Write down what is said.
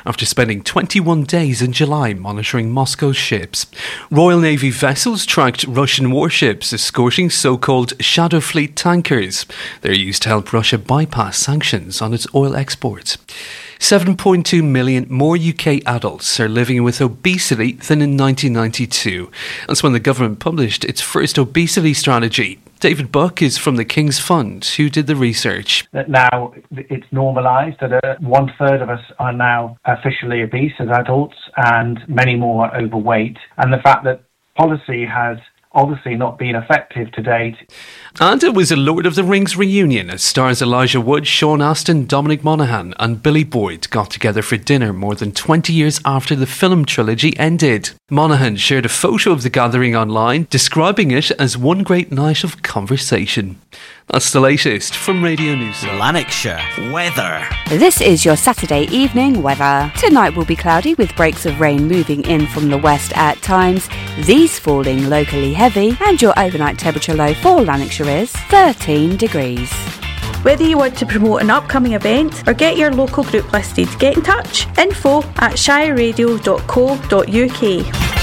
after spending 21 days in July monitoring Moscow's ships. Royal Navy vessels tracked Russian warships escorting so-called Shadow Fleet tankers. They're used to help Russia bypass sanctions on its oil exports. 7.2 million more UK adults are living with obesity than in 1992. That's when the government published its first obesity strategy. David Buck is from the King's Fund, who did the research. Now it's normalised that 1/3 of us are now officially obese as adults and many more are overweight. And the fact that policy has obviously not been effective to date. And it was a Lord of the Rings reunion as stars Elijah Wood, Sean Astin, Dominic Monaghan and Billy Boyd got together for dinner more than 20 years after the film trilogy ended. Monaghan shared a photo of the gathering online, describing it as one great night of conversation. That's the latest from Radio News. Lanarkshire weather. This is your Saturday evening weather. Tonight will be cloudy with breaks of rain moving in from the west at times, these falling locally heavy, and your overnight temperature low for Lanarkshire is 13 degrees. Whether you want to promote an upcoming event or get your local group listed, get in touch. info@shireradio.co.uk.